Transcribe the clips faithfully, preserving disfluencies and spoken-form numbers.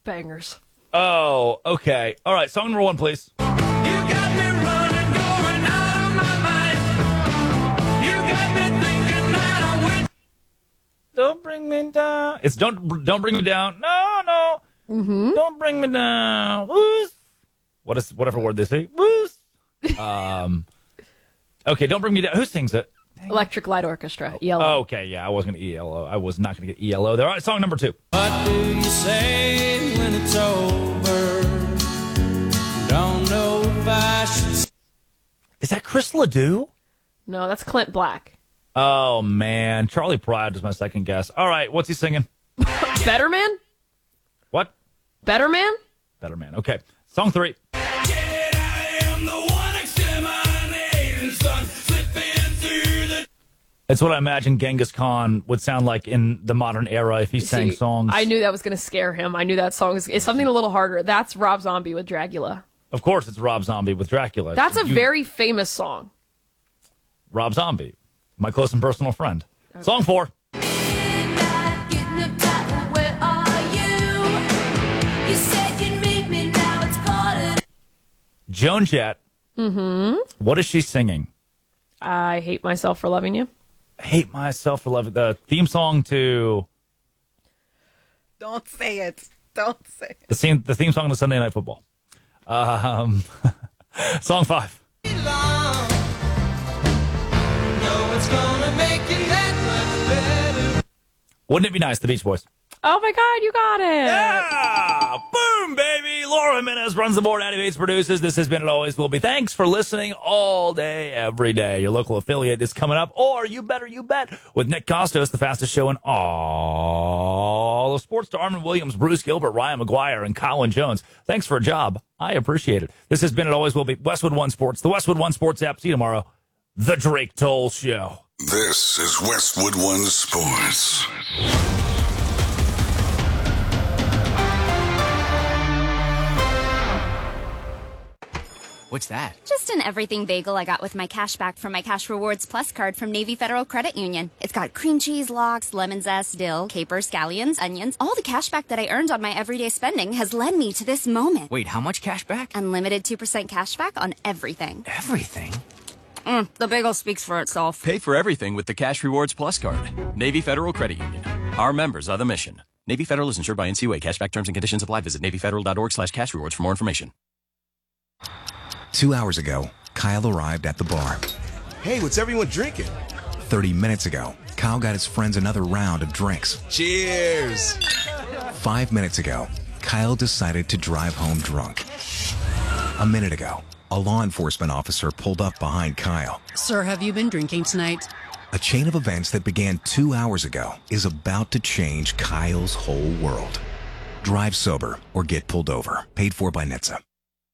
Bangers. Oh, okay. All right, song number one, please. You got me running, going out of my mind. You got me thinking that I win. Don't bring me down. It's don't don't bring me down. No, no. Mm-hmm. Don't bring me down. Woos. What is whatever word they say? Woos. Um. Okay, don't bring me down. Who sings it? Electric Light Orchestra. E L O. Oh, okay, yeah, I was going to E L O. I was not going to get E L O there. All right, song number two. What do you say when it's over? Don't know if I should. Is that Chris Ledoux? No, that's Clint Black. Oh, man. Charlie Pride is my second guess. All right, what's he singing? Better Man? What? Better Man? Better Man. Okay, song three. It's what I imagine Genghis Khan would sound like in the modern era if he sang See, songs. I knew that was going to scare him. I knew that song was it's something a little harder. That's Rob Zombie with Dracula. Of course, it's Rob Zombie with Dracula. That's a You- very famous song. Rob Zombie, my close and personal friend. Okay. Song four. Joan Jett. Mm-hmm. What is she singing? I Hate Myself for Loving You. Hate Myself for Loving the theme song to Don't say it. Don't say it. the theme the theme song to Sunday Night Football. Um, song five. Wouldn't it be nice, the Beach Boys? Oh my God, you got it! Yeah! Boom, baby! Laura Jimenez runs the board. Addy Bates produces. This has been It Always Will Be. Thanks for listening all day, every day. Your local affiliate is coming up, or you better you bet, with Nick Costos, the fastest show in all of sports, to Armin Williams, Bruce Gilbert, Ryan McGuire, and Colin Jones. Thanks for a job. I appreciate it. This has been It Always Will Be. Westwood One Sports, the Westwood One Sports app. See you tomorrow. The Drake Toll Show. This is Westwood One Sports. What's that? Just an everything bagel I got with my cash back from my Cash Rewards Plus card from Navy Federal Credit Union. It's got cream cheese, lox, lemon zest, dill, capers, scallions, onions. All the cash back that I earned on my everyday spending has led me to this moment. Wait, how much cash back? Unlimited two percent cash back on everything. Everything? Mm, the bagel speaks for itself. Pay for everything with the Cash Rewards Plus card. Navy Federal Credit Union. Our members are the mission. Navy Federal is insured by N C U A. Cashback terms and conditions apply. Visit NavyFederal.org slash cash rewards for more information. Two hours ago, Kyle arrived at the bar. Hey, what's everyone drinking? Thirty minutes ago, Kyle got his friends another round of drinks. Cheers! Five minutes ago, Kyle decided to drive home drunk. A minute ago, a law enforcement officer pulled up behind Kyle. Sir, have you been drinking tonight? A chain of events that began two hours ago is about to change Kyle's whole world. Drive sober or get pulled over. Paid for by N H T S A.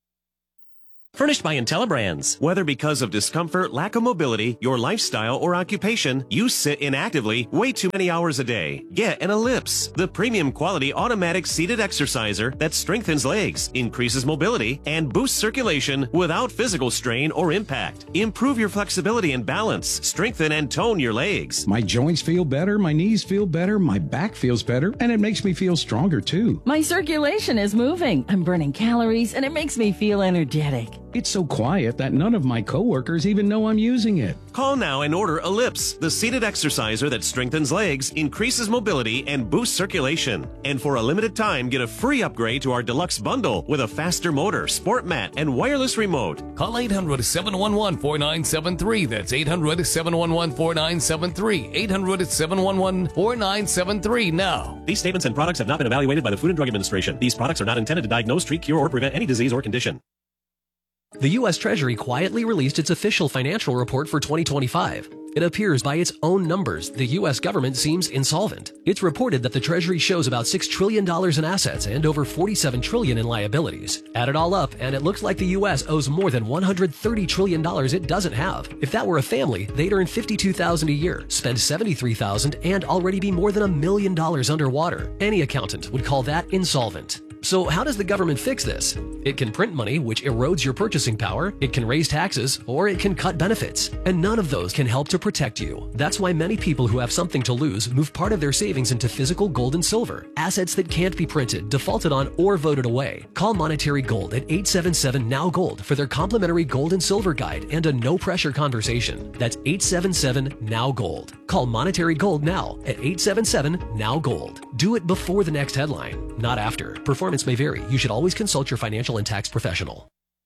Furnished by IntelliBrands. Whether because of discomfort, lack of mobility, your lifestyle, or occupation, you sit inactively way too many hours a day. Get an Ellipse, the premium quality automatic seated exerciser that strengthens legs, increases mobility, and boosts circulation without physical strain or impact. Improve your flexibility and balance. Strengthen and tone your legs. My joints feel better, my knees feel better, my back feels better, and it makes me feel stronger too. My circulation is moving. I'm burning calories, and it makes me feel energetic. It's so quiet that none of my coworkers even know I'm using it. Call now and order Ellipse, the seated exerciser that strengthens legs, increases mobility, and boosts circulation. And for a limited time, get a free upgrade to our deluxe bundle with a faster motor, sport mat, and wireless remote. Call eight hundred, seven one one, four nine seven three. That's eight hundred, seven one one, four nine seven three. eight hundred, seven one one, four nine seven three now. These statements and products have not been evaluated by the Food and Drug Administration. These products are not intended to diagnose, treat, cure, or prevent any disease or condition. The U S Treasury quietly released its official financial report for twenty twenty-five. It appears by its own numbers, the U S government seems insolvent. It's reported that the Treasury shows about six trillion dollars in assets and over forty-seven trillion dollars in liabilities. Add it all up, and it looks like the U S owes more than one hundred thirty trillion dollars it doesn't have. If that were a family, they'd earn fifty-two thousand dollars a year, spend seventy-three thousand dollars, and already be more than a million dollars underwater. Any accountant would call that insolvent. So how does the government fix this? It can print money, which erodes your purchasing power, it can raise taxes, or it can cut benefits. And none of those can help to protect you. That's why many people who have something to lose move part of their savings into physical gold and silver, assets that can't be printed, defaulted on, or voted away. Call Monetary Gold at eight seven seven N O W Gold for their complimentary gold and silver guide and a no-pressure conversation. That's eight seven seven N O W Gold. Call Monetary Gold now at eight seven seven N O W Gold. Do it before the next headline, not after. Performance may vary. You should always consult your financial and tax professional.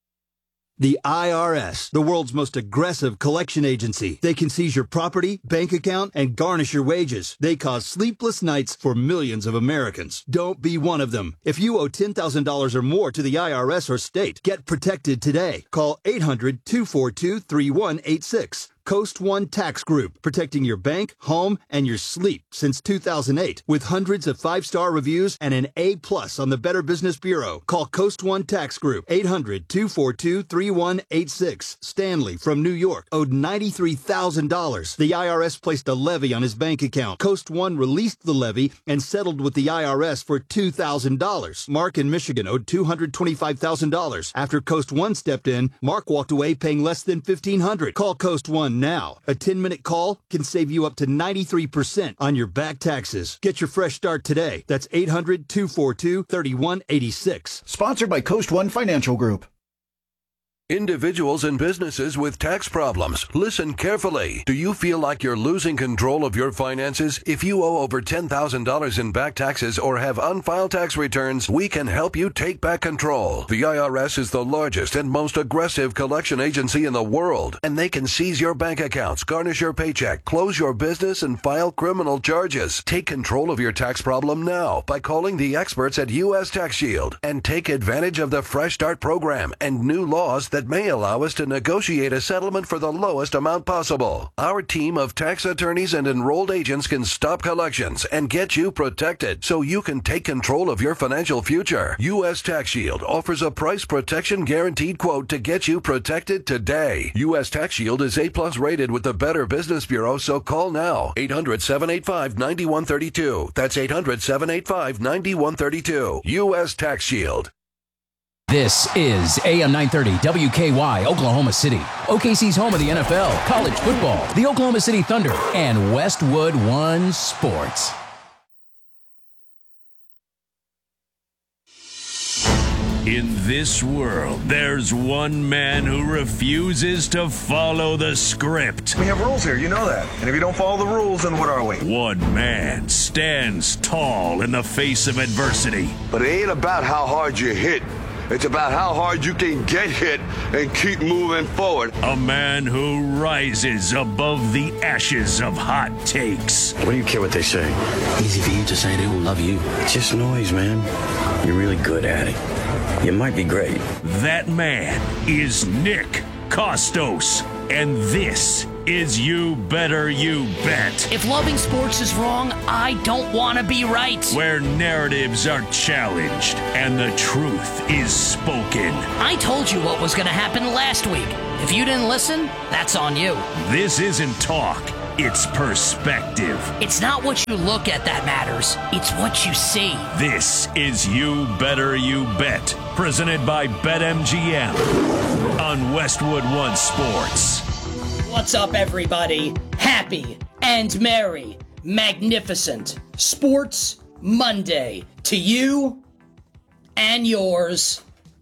The I R S, the world's most aggressive collection agency. They can seize your property, bank account, and garnish your wages. They cause sleepless nights for millions of Americans. Don't be one of them. If you owe ten thousand dollars or more to the I R S or state, get protected today. Call eight hundred, two four two, three one eight six. Coast One Tax Group, protecting your bank, home, and your sleep since two thousand eight. With hundreds of five-star reviews and an A plus on the Better Business Bureau. Call Coast One Tax Group, eight hundred, two four two, three one eight six. Stanley from New York owed ninety-three thousand dollars. The I R S placed a levy on his bank account. Coast One released the levy and settled with the I R S for two thousand dollars. Mark in Michigan owed two hundred twenty-five thousand dollars. After Coast One stepped in, Mark walked away paying less than fifteen hundred dollars. Call Coast One now. A ten-minute call can save you up to ninety-three percent on your back taxes. Get your fresh start today. That's eight hundred, two four two, three one eight six. Sponsored by Coast One Financial Group. Individuals and businesses with tax problems, listen carefully. Do you feel like you're losing control of your finances? If you owe over ten thousand dollars in back taxes or have unfiled tax returns, we can help you take back control. The I R S is the largest and most aggressive collection agency in the world, and they can seize your bank accounts, garnish your paycheck, close your business, and file criminal charges. Take control of your tax problem now by calling the experts at U S Tax Shield and take advantage of the Fresh Start program and new laws that may allow us to negotiate a settlement for the lowest amount possible. Our team of tax attorneys and enrolled agents can stop collections and get you protected so you can take control of your financial future. U S Tax Shield offers a price protection guaranteed quote to get you protected today. U S Tax Shield is A plus rated with the Better Business Bureau, so call now. eight hundred, seven eight five, nine one three two. That's eight hundred, seven eight five, nine one three two. U S Tax Shield. This is A M nine thirty W K Y, Oklahoma City. O K C's home of the N F L, college football, the Oklahoma City Thunder, and Westwood One Sports. In this world, there's one man who refuses to follow the script. We have rules here, you know that. And if you don't follow the rules, then what are we? One man stands tall in the face of adversity. But it ain't about how hard you hit. It's about how hard you can get hit and keep moving forward. A man who rises above the ashes of hot takes. What do you care what they say? Easy for you to say they don't love you. It's just noise, man. You're really good at it. You might be great. That man is Nick Kostos. And this is You Better You Bet. If loving sports is wrong, I don't want to be right. Where narratives are challenged and the truth is spoken. I told you what was going to happen last week. If you didn't listen, that's on you. This isn't talk. It's perspective. It's not what you look at that matters. It's what you see. This is You Better You Bet, presented by BetMGM on Westwood One Sports. What's up, everybody? Happy and merry, magnificent Sports Monday to you and yours.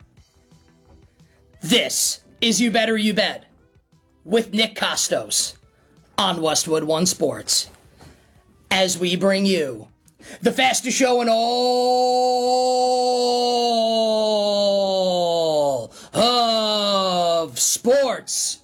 This is You Better You Bet with Nick Kostos on Westwood One Sports, as we bring you the fastest show in all of sports.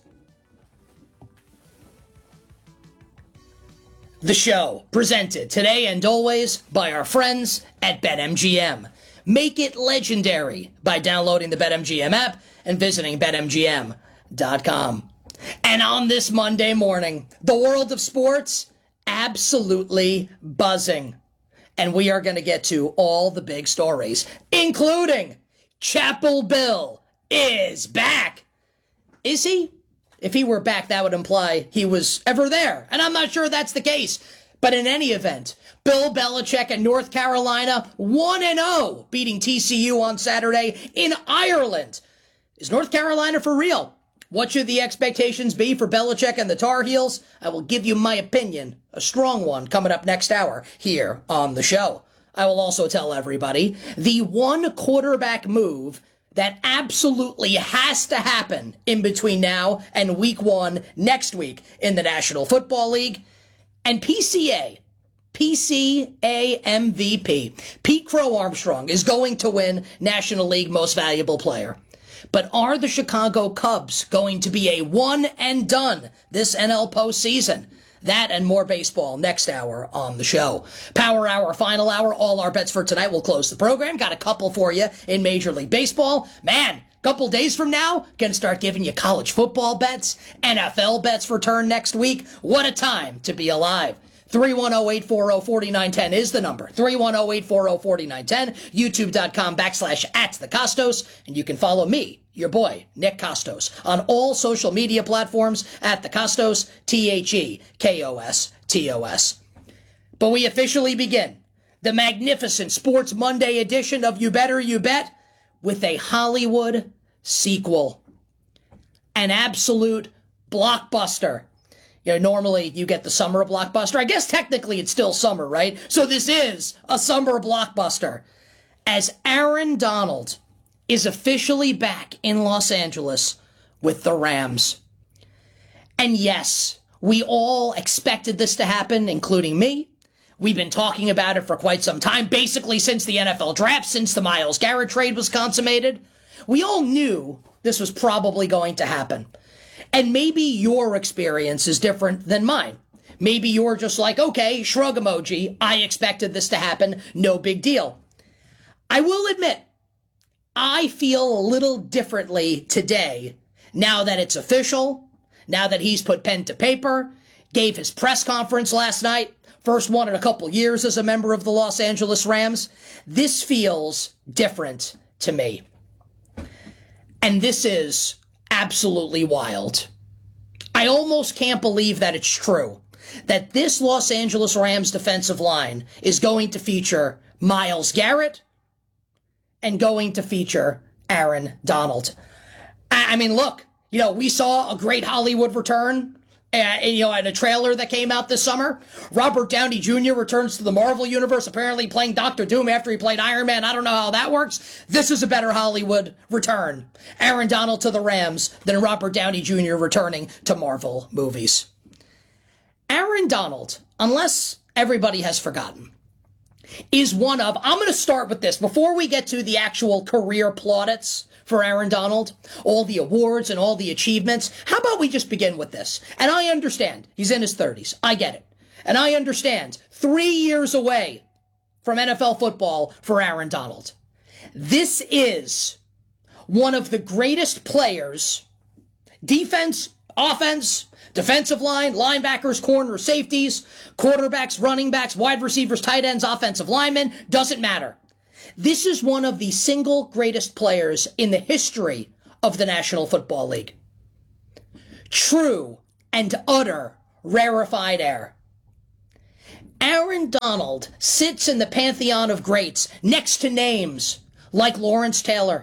The show presented today and always by our friends at BetMGM. Make it legendary by downloading the BetMGM app and visiting Bet M G M dot com. And on this Monday morning, the world of sports absolutely buzzing. And we are going to get to all the big stories, including Chapel Bill is back. Is he? If he were back, that would imply he was ever there. And I'm not sure that's the case. But in any event, Bill Belichick and North Carolina one and oh, beating T C U on Saturday in Ireland. Is North Carolina for real? What should the expectations be for Belichick and the Tar Heels? I will give you my opinion, a strong one, coming up next hour here on the show. I will also tell everybody the one quarterback move that absolutely has to happen in between now and week one next week in the National Football League. And P C A, P C A M V P, Pete Crow Armstrong is going to win National League Most Valuable Player. But are the Chicago Cubs going to be a one and done this N L postseason? That and more baseball next hour on the show. Power Hour, Final Hour, all our bets for tonight will close the program. Got a couple for you in Major League Baseball. Man, couple days from now, gonna start giving you college football bets, N F L bets return next week. What a time to be alive. three one zero, eight four zero, four nine one zero is the number. three one zero, eight four zero, four nine one zero. YouTube.com backslash at the Costos. And you can follow me, your boy, Nick Costos, on all social media platforms at the Costos, T H E K O S T O S. But we officially begin the magnificent Sports Monday edition of You Better You Bet with a Hollywood sequel. An absolute blockbuster. You know, normally you get the summer blockbuster. I guess technically it's still summer, right? So this is a summer blockbuster. As Aaron Donald is officially back in Los Angeles with the Rams. And yes, we all expected this to happen, including me. We've been talking about it for quite some time, basically since the N F L draft, since the Myles Garrett trade was consummated. We all knew this was probably going to happen. And maybe your experience is different than mine. Maybe you're just like, okay, shrug emoji, I expected this to happen, no big deal. I will admit, I feel a little differently today, now that it's official, now that he's put pen to paper, gave his press conference last night, first one in a couple years as a member of the Los Angeles Rams. This feels different to me. And this is absolutely wild. I almost can't believe that it's true, that this Los Angeles Rams defensive line is going to feature Myles Garrett and going to feature Aaron Donald. I, I mean, look, you know, we saw a great Hollywood return, uh, you know, at a trailer that came out this summer. Robert Downey Junior returns to the Marvel Universe, apparently playing Doctor Doom after he played Iron Man. I don't know how that works. This is a better Hollywood return. Aaron Donald to the Rams than Robert Downey Junior returning to Marvel movies. Aaron Donald, unless everybody has forgotten, is one of, I'm going to start with this before we get to the actual career plaudits for Aaron Donald, all the awards and all the achievements. How about we just begin with this? And I understand he's in his thirties. I get it. And I understand three years away from N F L football for Aaron Donald. This is one of the greatest players, defense, offense, defensive line, linebackers, corners, safeties, quarterbacks, running backs, wide receivers, tight ends, offensive linemen, doesn't matter. This is one of the single greatest players in the history of the National Football League. True and utter rarefied air. Aaron Donald sits in the pantheon of greats next to names like Lawrence Taylor,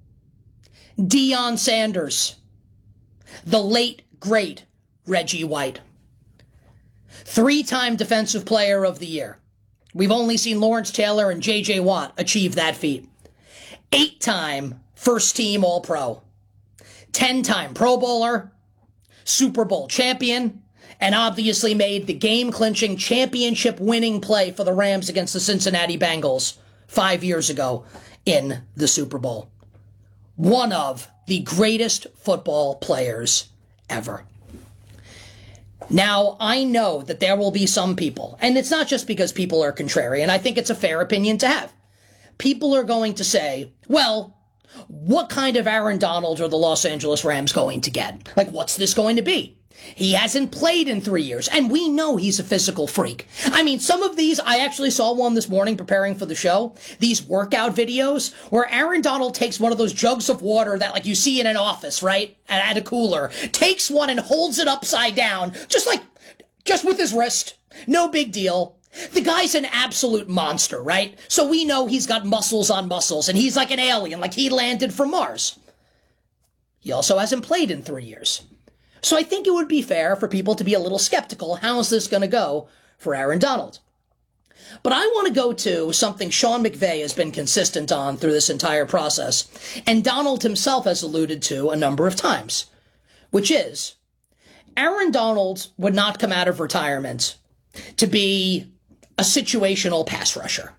Deion Sanders, the late, great Reggie White. Three-time Defensive Player of the Year. We've only seen Lawrence Taylor and J J. Watt achieve that feat. Eight-time first-team All-Pro. Ten-time Pro Bowler, Super Bowl champion, and obviously made the game-clinching, championship-winning play for the Rams against the Cincinnati Bengals five years ago in the Super Bowl. One of the greatest football players ever. Now, I know that there will be some people, and it's not just because people are contrarian, I think it's a fair opinion to have. People are going to say, well, what kind of Aaron Donald are the Los Angeles Rams going to get? Like, what's this going to be? He hasn't played in three years, and we know he's a physical freak. I mean, some of these, I actually saw one this morning preparing for the show, these workout videos where Aaron Donald takes one of those jugs of water that like you see in an office, right, at a cooler, takes one and holds it upside down, just like, just with his wrist. No big deal. The guy's an absolute monster, right? So we know he's got muscles on muscles, and he's like an alien, like he landed from Mars. He also hasn't played in three years. So I think it would be fair for people to be a little skeptical. How's this going to go for Aaron Donald? But I want to go to something Sean McVay has been consistent on through this entire process, and Donald himself has alluded to a number of times, which is Aaron Donald would not come out of retirement to be a situational pass rusher.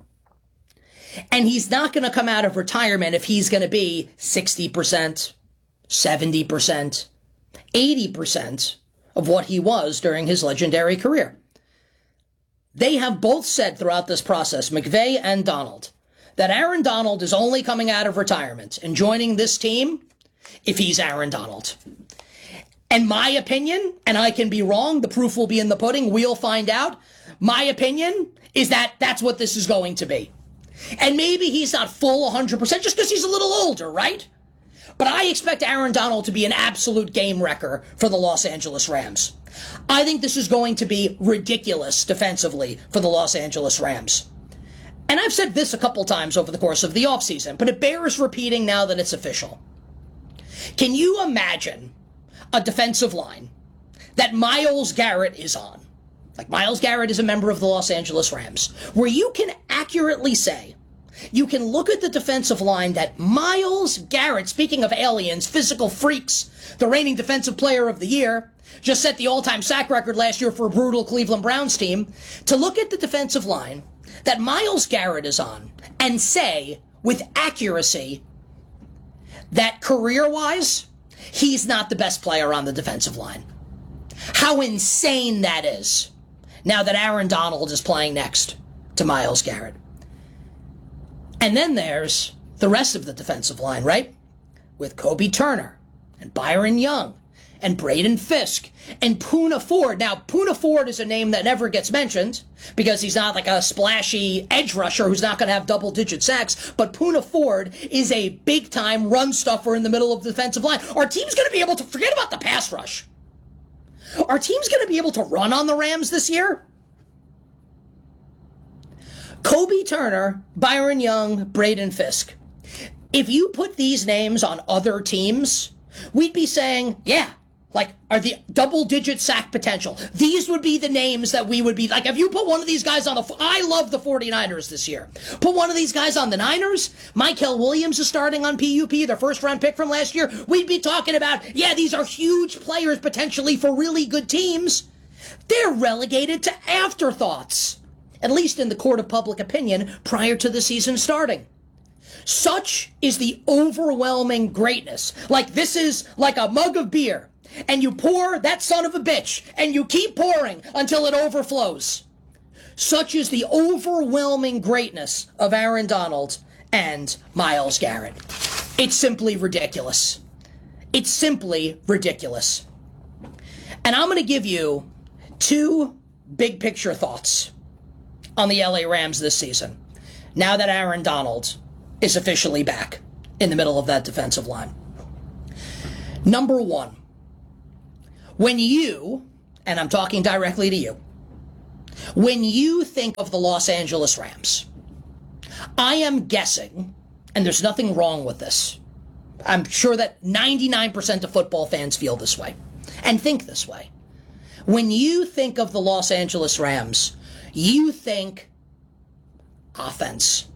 And he's not going to come out of retirement if he's going to be sixty percent, seventy percent, eighty percent of what he was during his legendary career. They have both said throughout this process, McVay and Donald, that Aaron Donald is only coming out of retirement and joining this team if he's Aaron Donald. And my opinion, and I can be wrong, the proof will be in the pudding, we'll find out. My opinion is that that's what this is going to be. And maybe he's not full one hundred percent just because he's a little older, right? But I expect Aaron Donald to be an absolute game wrecker for the Los Angeles Rams. I think this is going to be ridiculous defensively for the Los Angeles Rams. And I've said this a couple times over the course of the offseason, but it bears repeating now that it's official. Can you imagine a defensive line that Myles Garrett is on? Like Myles Garrett is a member of the Los Angeles Rams, where you can accurately say, you can look at the defensive line that Myles Garrett, speaking of aliens, physical freaks, the reigning defensive player of the year, just set the all-time sack record last year for a brutal Cleveland Browns team, to look at the defensive line that Myles Garrett is on and say with accuracy that career-wise, he's not the best player on the defensive line. How insane that is now that Aaron Donald is playing next to Myles Garrett. And then there's the rest of the defensive line, right? With Kobe Turner and Byron Young and Braden Fisk and Poona Ford. Now, Poona Ford is a name that never gets mentioned because he's not like a splashy edge rusher who's not going to have double-digit sacks, but Poona Ford is a big-time run stuffer in the middle of the defensive line. Our team's going to be able to forget about the pass rush. Our team's going to be able to run on the Rams this year. Kobe Turner, Byron Young, Braden Fisk. If you put these names on other teams, we'd be saying, yeah, like, are the double-digit sack potential. These would be the names that we would be, like, if you put one of these guys on the, I love the 49ers this year. Put one of these guys on the Niners, Michael Williams is starting on P U P, their first-round pick from last year. We'd be talking about, yeah, these are huge players potentially for really good teams. They're relegated to afterthoughts, at least in the court of public opinion, prior to the season starting. Such is the overwhelming greatness. Like, this is like a mug of beer, and you pour that son of a bitch, and you keep pouring until it overflows. Such is the overwhelming greatness of Aaron Donald and Myles Garrett. It's simply ridiculous. It's simply ridiculous. And I'm going to give you two big picture thoughts on the L A Rams this season, now that Aaron Donald is officially back in the middle of that defensive line. Number one, when you, and I'm talking directly to you, when you think of the Los Angeles Rams, I am guessing, and there's nothing wrong with this, I'm sure that ninety-nine percent of football fans feel this way and think this way. When you think of the Los Angeles Rams, you think offense.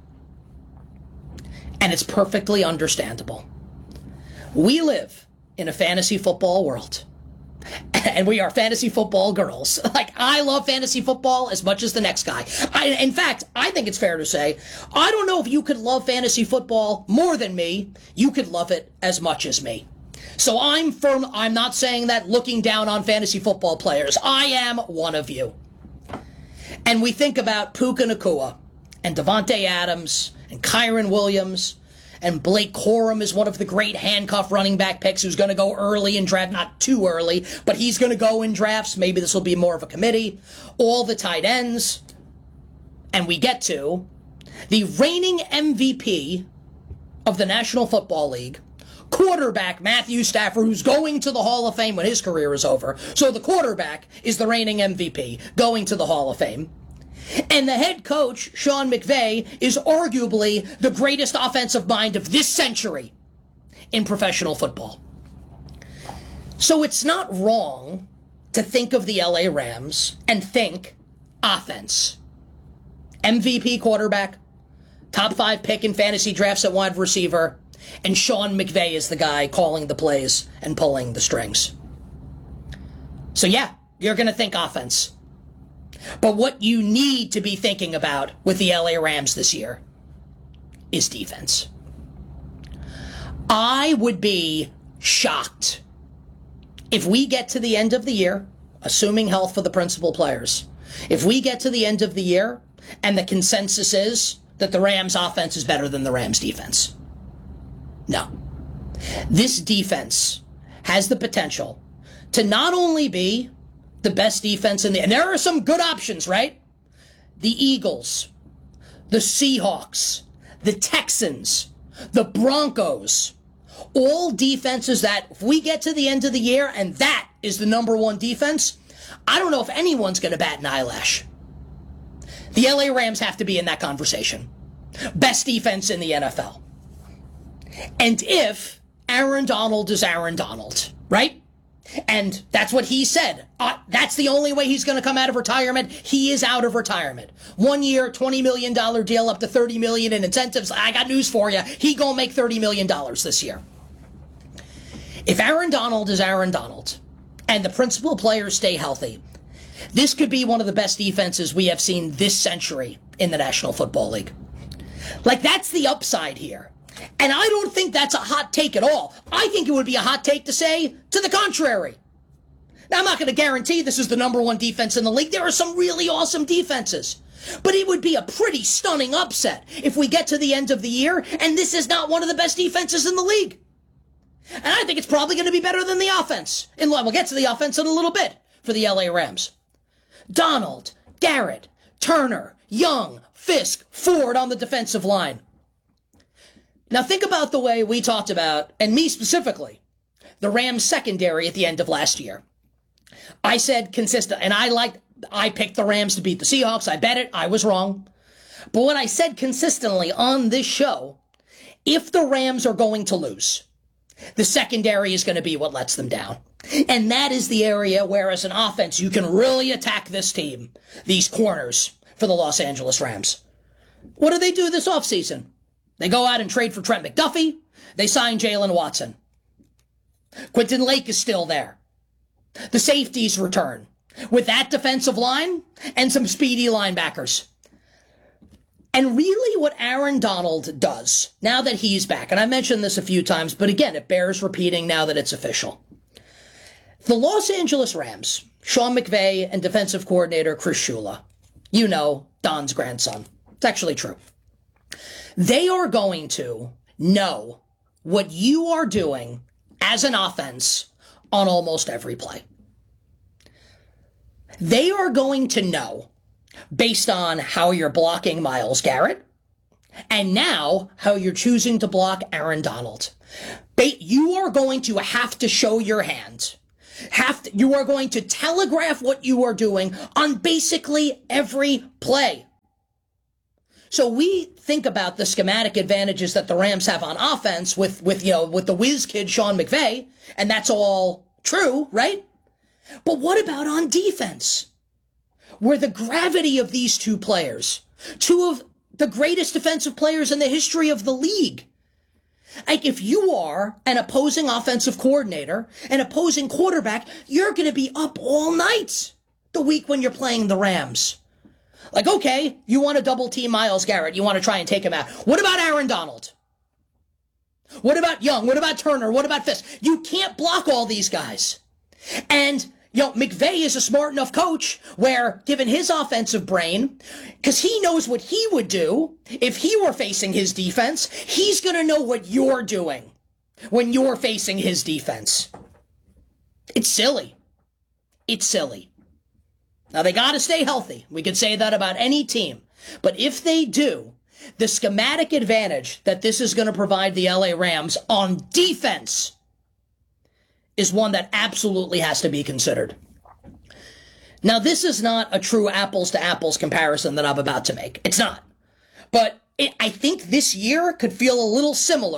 And it's perfectly understandable. We live in a fantasy football world. And we are fantasy football girls. Like, I love fantasy football as much as the next guy. I, in fact, I think it's fair to say, I don't know if you could love fantasy football more than me. You could love it as much as me. So I'm firm. I'm not saying that looking down on fantasy football players. I am one of you. And we think about Puka Nacua and Devontae Adams and Kyron Williams, and Blake Corum is one of the great handcuff running back picks who's going to go early in draft, not too early, but he's going to go in drafts. Maybe this will be more of a committee. All the tight ends. And we get to the reigning M V P of the National Football League, quarterback Matthew Stafford, who's going to the Hall of Fame when his career is over. So the quarterback is the reigning M V P, going to the Hall of Fame. And the head coach, Sean McVay, is arguably the greatest offensive mind of this century in professional football. So it's not wrong to think of the L A Rams and think offense. M V P quarterback, top five pick in fantasy drafts at wide receiver, and Sean McVay is the guy calling the plays and pulling the strings. So yeah, you're going to think offense. But what you need to be thinking about with the L A Rams this year is defense. I would be shocked if we get to the end of the year, assuming health for the principal players, if we get to the end of the year and the consensus is that the Rams offense is better than the Rams defense. No. This defense has the potential to not only be the best defense in the, and there are some good options, right? The Eagles, the Seahawks, the Texans, the Broncos, all defenses that if we get to the end of the year and that is the number one defense, I don't know if anyone's going to bat an eyelash. The L A Rams have to be in that conversation. Best defense in the N F L. And if Aaron Donald is Aaron Donald, right? And that's what he said. Uh, that's the only way he's going to come out of retirement. He is out of retirement. One year, twenty million dollars deal up to thirty million dollars in incentives. I got news for you. He going to make thirty million dollars this year. If Aaron Donald is Aaron Donald and the principal players stay healthy, this could be one of the best defenses we have seen this century in the National Football League. Like, that's the upside here. And I don't think that's a hot take at all. I think it would be a hot take to say to the contrary. Now, I'm not going to guarantee this is the number one defense in the league. There are some really awesome defenses. But it would be a pretty stunning upset if we get to the end of the year and this is not one of the best defenses in the league. And I think it's probably going to be better than the offense. And we'll get to the offense in a little bit for the L A Rams. Donald, Garrett, Turner, Young, Fisk, Ford on the defensive line. Now think about the way we talked about, and me specifically, the Rams secondary at the end of last year. I said consistent, and I liked, I picked the Rams to beat the Seahawks. I bet it. I was wrong. But what I said consistently on this show, if the Rams are going to lose, the secondary is going to be what lets them down. And that is the area where, as an offense, you can really attack this team, these corners for the Los Angeles Rams. What do they do this offseason? They go out and trade for Trent McDuffie. They sign Jalen Watson. Quentin Lake is still there. The safeties return with that defensive line and some speedy linebackers. And really what Aaron Donald does, now that he's back, and I mentioned this a few times, but again, it bears repeating now that it's official. The Los Angeles Rams, Sean McVay and defensive coordinator Chris Shula, you know, Don's grandson. It's actually true. They are going to know what you are doing as an offense on almost every play. They are going to know, based on how you're blocking Myles Garrett, and now how you're choosing to block Aaron Donald. You are going to have to show your hand. Have to, you are going to telegraph what you are doing on basically every play. So we think about the schematic advantages that the Rams have on offense with, with you know, with the whiz kid Sean McVay, and that's all true, right? But what about on defense? Where the gravity of these two players, two of the greatest defensive players in the history of the league. Like, if you are an opposing offensive coordinator, an opposing quarterback, you're going to be up all night the week when you're playing the Rams. Like, okay, you want to double team Myles Garrett. You want to try and take him out. What about Aaron Donald? What about Young? What about Turner? What about Fisk? You can't block all these guys. And, you know, McVay is a smart enough coach where, given his offensive brain, because he knows what he would do if he were facing his defense, he's going to know what you're doing when you're facing his defense. It's silly. It's silly. Now, they got to stay healthy. We could say that about any team. But if they do, the schematic advantage that this is going to provide the L A Rams on defense is one that absolutely has to be considered. Now, this is not a true apples to apples comparison that I'm about to make. It's not. But it, I think this year could feel a little similar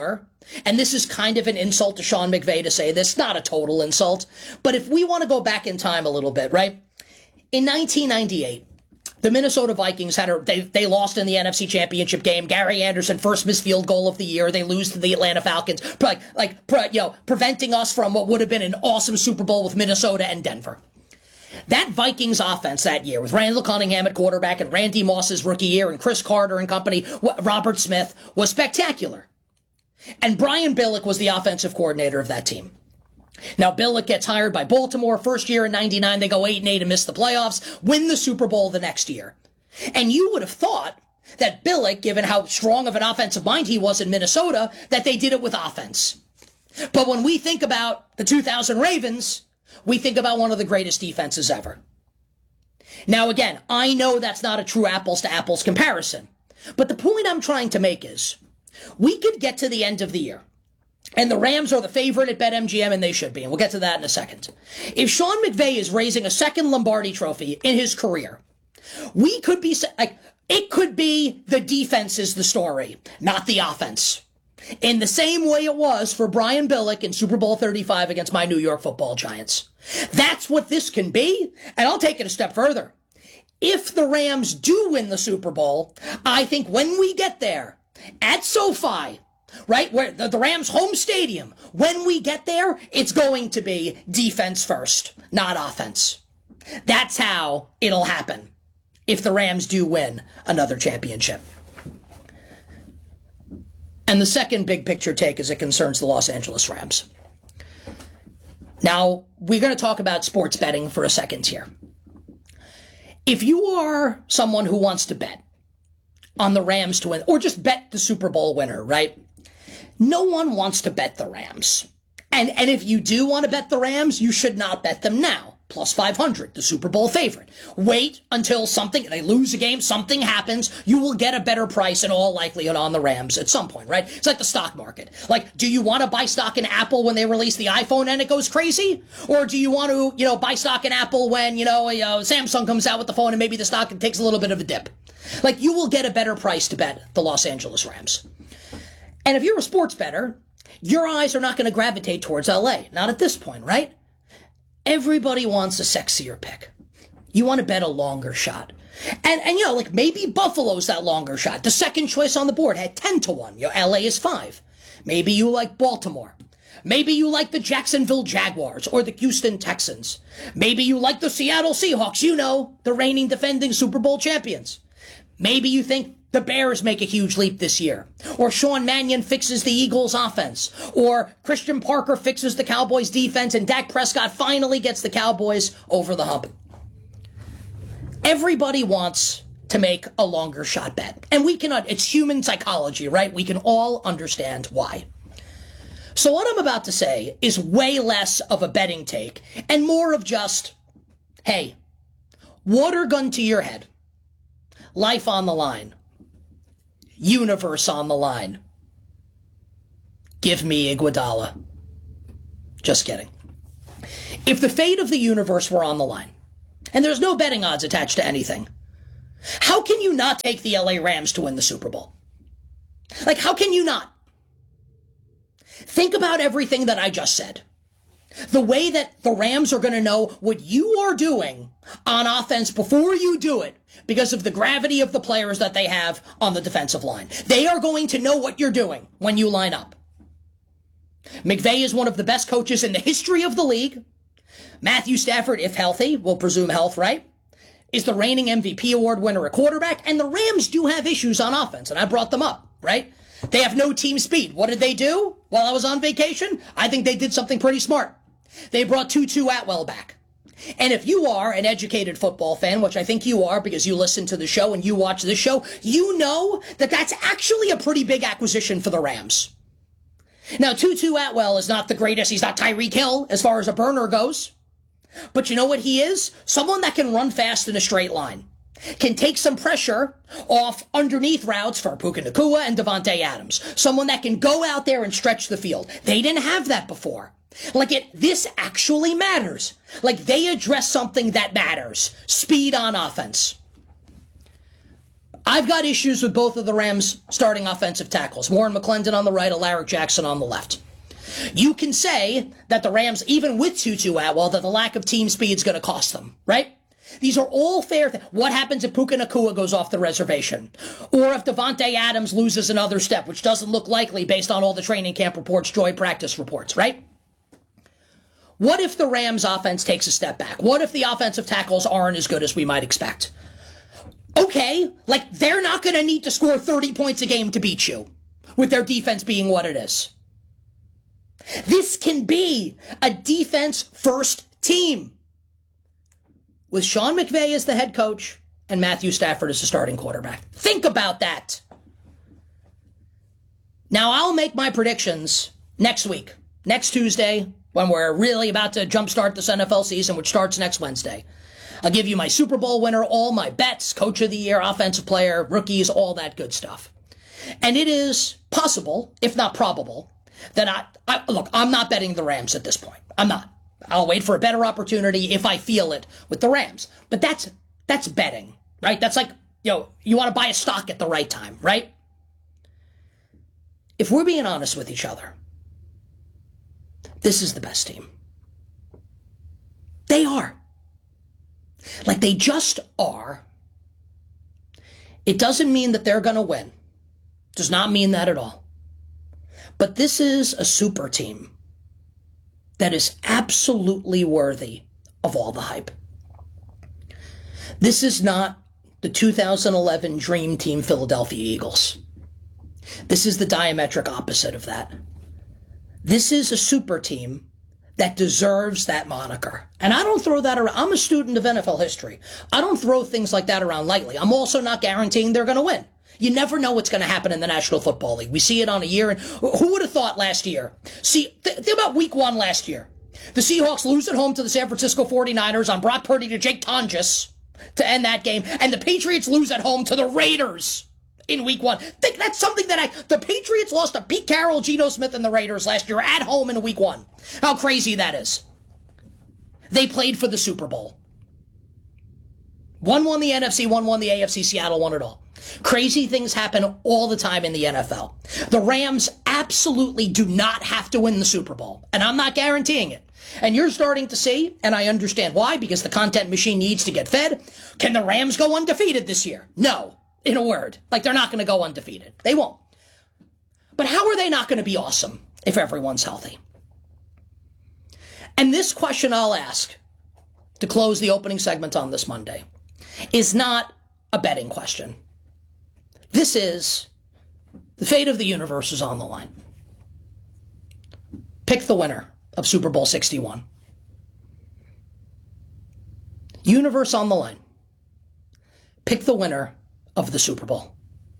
and this is kind of an insult to Sean McVay to say this, not a total insult, but if we want to go back in time a little bit, right? In nineteen ninety-eight, the Minnesota Vikings had a, they, they lost in the N F C Championship game. Gary Anderson, first missed field goal of the year. They lose to the Atlanta Falcons, like, like pre, you know, preventing us from what would have been an awesome Super Bowl with Minnesota and Denver. That Vikings offense that year with Randall Cunningham at quarterback and Randy Moss's rookie year and Chris Carter and company, Robert Smith, was spectacular. And Brian Billick was the offensive coordinator of that team. Now, Billick gets hired by Baltimore. First year in ninety-nine, they go eight and eight and miss the playoffs, win the Super Bowl the next year. And you would have thought that Billick, given how strong of an offensive mind he was in Minnesota, that they did it with offense. But when we think about the two thousand Ravens, we think about one of the greatest defenses ever. Now, again, I know that's not a true apples to apples comparison. But the point I'm trying to make is, we could get to the end of the year, and the Rams are the favorite at BetMGM, and they should be, and we'll get to that in a second. If Sean McVay is raising a second Lombardi trophy in his career, we could be, like, it could be the defense is the story, not the offense. In the same way it was for Brian Billick in Super Bowl thirty-five against my New York Football Giants. That's what this can be, and I'll take it a step further. If the Rams do win the Super Bowl, I think when we get there, at SoFi, right, where the, the Rams' home stadium, when we get there, it's going to be defense first, not offense. That's how it'll happen if the Rams do win another championship. And the second big picture take as it concerns the Los Angeles Rams. Now, we're going to talk about sports betting for a second here. If you are someone who wants to bet on the Rams to win, or just bet the Super Bowl winner, right? No one wants to bet the Rams. And, and if you do want to bet the Rams, you should not bet them now. Plus five hundred, the Super Bowl favorite. Wait until something, they lose a game, something happens, you will get a better price in all likelihood on the Rams at some point, right? It's like the stock market. Like, do you want to buy stock in Apple when they release the iPhone and it goes crazy? Or do you want to, you know, buy stock in Apple when, you know, you know Samsung comes out with the phone and maybe the stock takes a little bit of a dip? Like, you will get a better price to bet the Los Angeles Rams. And if you're a sports bettor, your eyes are not going to gravitate towards L A. Not at this point, right? Everybody wants a sexier pick. You want to bet a longer shot. And, and you know, like maybe Buffalo's that longer shot. The second choice on the board had ten to one. You know, L A is five. Maybe you like Baltimore. Maybe you like the Jacksonville Jaguars or the Houston Texans. Maybe you like the Seattle Seahawks. You know, the reigning defending Super Bowl champions. Maybe you think the Bears make a huge leap this year. Or Sean Mannion fixes the Eagles offense. Or Christian Parker fixes the Cowboys defense and Dak Prescott finally gets the Cowboys over the hump. Everybody wants to make a longer shot bet. And we cannot, it's human psychology, right? We can all understand why. So what I'm about to say is way less of a betting take and more of just, hey, water gun to your head. Life on the line. Universe on the line. Give me Iguodala. Just kidding. If the fate of the universe were on the line, and there's no betting odds attached to anything, how can you not take the L A Rams to win the Super Bowl? Like, how can you not? Think about everything that I just said. The way that the Rams are going to know what you are doing on offense before you do it because of the gravity of the players that they have on the defensive line. They are going to know what you're doing when you line up. McVay is one of the best coaches in the history of the league. Matthew Stafford, if healthy, we'll presume health, right, is the reigning M V P award winner at quarterback. And the Rams do have issues on offense, and I brought them up, right? They have no team speed. What did they do while I was on vacation? I think they did something pretty smart. They brought Tutu Atwell back. And if you are an educated football fan, which I think you are because you listen to the show and you watch this show, you know that that's actually a pretty big acquisition for the Rams. Now, Tutu Atwell is not the greatest. He's not Tyreek Hill as far as a burner goes. But you know what he is? Someone that can run fast in a straight line. Can take some pressure off underneath routes for Puka Nacua and Devontae Adams. Someone that can go out there and stretch the field. They didn't have that before. Like it, this actually matters. Like they address something that matters. Speed on offense. I've got issues with both of the Rams' starting offensive tackles. Warren McClendon on the right, Alaric Jackson on the left. You can say that the Rams, even with Tutu Atwell, that the lack of team speed is going to cost them, right? These are all fair things. What happens if Puka Nacua goes off the reservation? Or if Devontae Adams loses another step, which doesn't look likely based on all the training camp reports, joint practice reports, right? What if the Rams offense takes a step back? What if the offensive tackles aren't as good as we might expect? Okay, like they're not going to need to score thirty points a game to beat you, with their defense being what it is. This can be a defense-first team with Sean McVay as the head coach and Matthew Stafford as the starting quarterback. Think about that. Now, I'll make my predictions next week, next Tuesday, when we're really about to jumpstart this N F L season, which starts next Wednesday. I'll give you my Super Bowl winner, all my bets, coach of the year, offensive player, rookies, all that good stuff. And it is possible, if not probable, that I, I look, I'm not betting the Rams at this point. I'm not. I'll wait for a better opportunity if I feel it with the Rams. But that's that's betting, right? That's like, you know, you want to buy a stock at the right time, right? If we're being honest with each other, this is the best team. They are. Like, they just are. It doesn't mean that they're going to win. Does not mean that at all. But this is a super team that is absolutely worthy of all the hype. This is not the two thousand eleven Dream Team Philadelphia Eagles. This is the diametric opposite of that. This is a super team that deserves that moniker. And I don't throw that around. I'm a student of N F L history. I don't throw things like that around lightly. I'm also not guaranteeing they're going to win. You never know what's going to happen in the National Football League. We see it on a year. And who would have thought last year? See, th- think about week one last year. The Seahawks lose at home to the San Francisco forty-niners on Brock Purdy to Jake Tonjes to end that game. And the Patriots lose at home to the Raiders in week one. Think that's something that I, the Patriots lost to Pete Carroll, Geno Smith, and the Raiders last year at home in week one. How crazy that is. They played for the Super Bowl. One won the N F C, one won the A F C, Seattle won it all. Crazy things happen all the time in the N F L. The Rams absolutely do not have to win the Super Bowl, and I'm not guaranteeing it. And you're starting to see, and I understand why, because the content machine needs to get fed. Can the Rams go undefeated this year? No, in a word. Like, they're not going to go undefeated. They won't. But how are they not going to be awesome if everyone's healthy? And this question I'll ask to close the opening segment on this Monday is not a betting question. This is the fate of the universe is on the line. Pick the winner of Super Bowl sixty-one. Universe on the line. Pick the winner of the Super Bowl.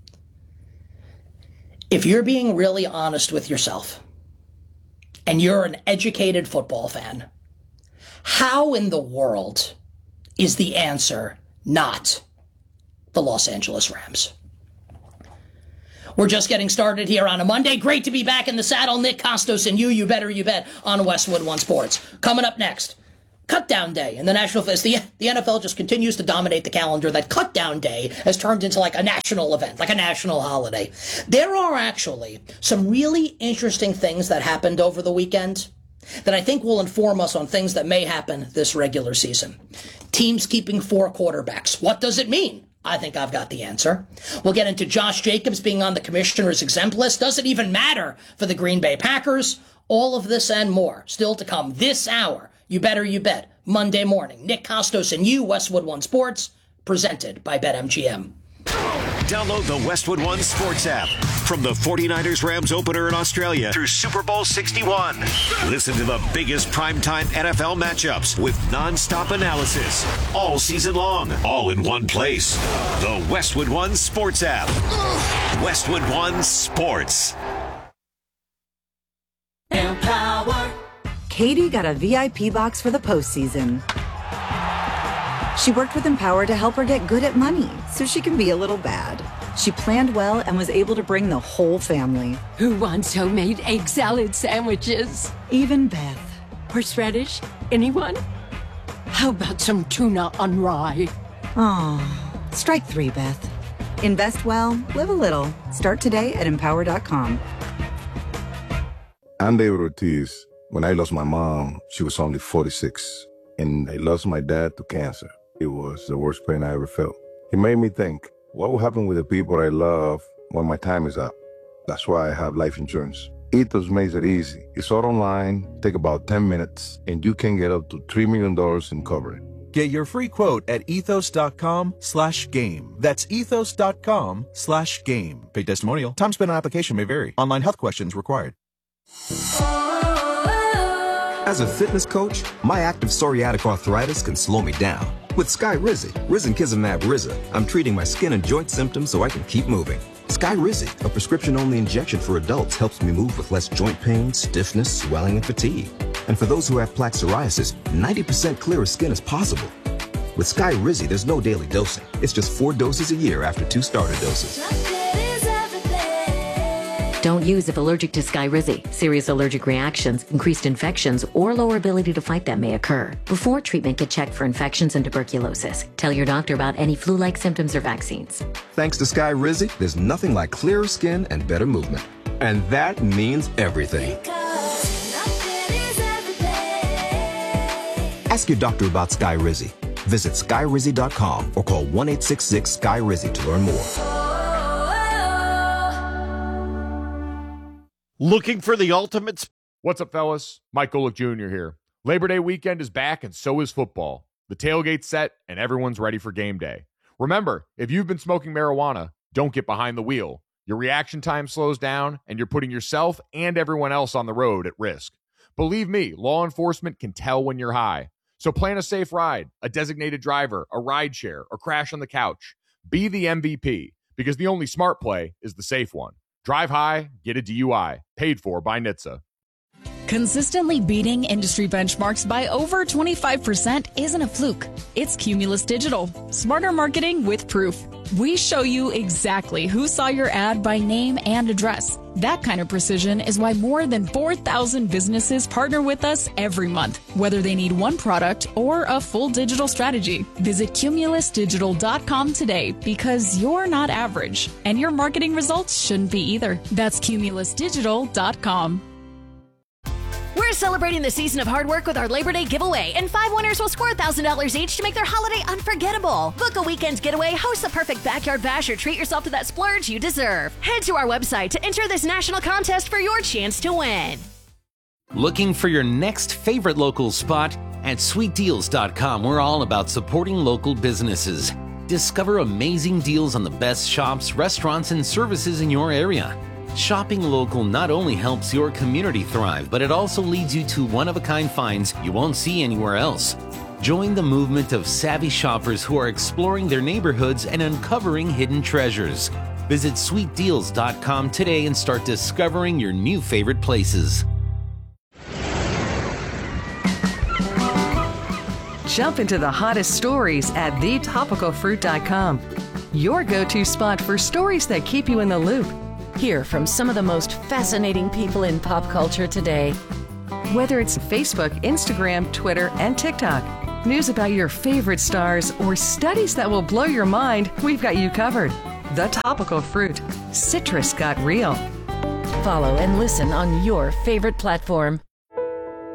If you're being really honest with yourself, and you're an educated football fan, how in the world is the answer not the Los Angeles Rams? We're just getting started here on a Monday. Great to be back in the saddle. Nick Costos and you, you better you bet, on Westwood One Sports. Coming up next, Cutdown Day in the National Fest. The, the N F L just continues to dominate the calendar. That Cutdown Day has turned into like a national event, like a national holiday. There are actually some really interesting things that happened over the weekend that I think will inform us on things that may happen this regular season. Teams keeping four quarterbacks. What does it mean? I think I've got the answer. We'll get into Josh Jacobs being on the commissioner's exempt list. Does it even matter for the Green Bay Packers? All of this and more still to come this hour. You better you bet. Monday morning. Nick Costos and you, Westwood One Sports, presented by BetMGM. Download the Westwood One Sports app from the forty-niners Rams opener in Australia through Super Bowl sixty-one. Listen to the biggest primetime N F L matchups with nonstop analysis all season long, all in one place. The Westwood One Sports app. Westwood One Sports. Empower. Katie got a V I P box for the postseason. She worked with Empower to help her get good at money so she can be a little bad. She planned well and was able to bring the whole family. Who wants homemade egg salad sandwiches? Even Beth. Horseradish? Anyone? How about some tuna on rye? Aw, strike three, Beth. Invest well, live a little. Start today at empower dot com. I'm David Ortiz. When I lost my mom, she was only forty-six. And I lost my dad to cancer. It was the worst pain I ever felt. It made me think, what will happen with the people I love when my time is up? That's why I have life insurance. Ethos makes it easy. It's all online, take about ten minutes, and you can get up to three million dollars in coverage. Get your free quote at ethos.com slash game. That's ethos.com slash game. Paid testimonial. Time spent on application may vary. Online health questions required. As a fitness coach, my active psoriatic arthritis can slow me down. With Skyrizi, Risankizumab Riza, I'm treating my skin and joint symptoms so I can keep moving. Skyrizi, a prescription-only injection for adults, helps me move with less joint pain, stiffness, swelling, and fatigue. And for those who have plaque psoriasis, ninety percent clearer skin is possible. With Skyrizi, there's no daily dosing. It's just four doses a year after two starter doses. Don't use if allergic to Skyrizi. Serious allergic reactions, increased infections, or lower ability to fight them may occur. Before treatment, get checked for infections and tuberculosis. Tell your doctor about any flu-like symptoms or vaccines. Thanks to Skyrizi, there's nothing like clearer skin and better movement. And that means everything. Ask your doctor about Skyrizi. Visit Skyrizi dot com or call one eight six six Skyrizi to learn more. Looking for the ultimate... Sp- What's up, fellas? Mike Golick Junior here. Labor Day weekend is back, and so is football. The tailgate's set, and everyone's ready for game day. Remember, if you've been smoking marijuana, don't get behind the wheel. Your reaction time slows down, and you're putting yourself and everyone else on the road at risk. Believe me, law enforcement can tell when you're high. So plan a safe ride, a designated driver, a ride share, or crash on the couch. Be the M V P, because the only smart play is the safe one. Drive high, get a D U I. Paid for by N H T S A. Consistently beating industry benchmarks by over twenty-five percent isn't a fluke. It's Cumulus Digital. Smarter marketing with proof. We show you exactly who saw your ad by name and address. That kind of precision is why more than four thousand businesses partner with us every month, whether they need one product or a full digital strategy. Visit cumulus digital dot com today, because you're not average, and your marketing results shouldn't be either. That's cumulus digital dot com. We're celebrating the season of hard work with our Labor Day giveaway, and five winners will score one thousand dollars each to make their holiday unforgettable. Book a weekend getaway, host the perfect backyard bash, or treat yourself to that splurge you deserve. Head to our website to enter this national contest for your chance to win. Looking for your next favorite local spot? At sweet deals dot com, we're all about supporting local businesses. Discover amazing deals on the best shops, restaurants, and services in your area. Shopping local not only helps your community thrive, but it also leads you to one-of-a-kind finds you won't see anywhere else. Join the movement of savvy shoppers who are exploring their neighborhoods and uncovering hidden treasures. Visit sweet deals dot com today and start discovering your new favorite places. Jump into the hottest stories at the topical fruit dot com. Your go-to spot for stories that keep you in the loop. Hear from some of the most fascinating people in pop culture today. Whether it's Facebook, Instagram, Twitter, and TikTok, news about your favorite stars, or studies that will blow your mind, we've got you covered. The Topical Fruit. Citrus got real. Follow and listen on your favorite platform.